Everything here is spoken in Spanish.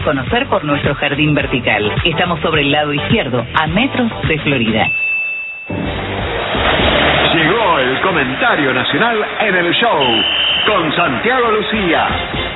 Conocer por nuestro jardín vertical. Estamos sobre el lado izquierdo, a metros de Florida. Llegó el comentario nacional en el show con Santiago Lucía.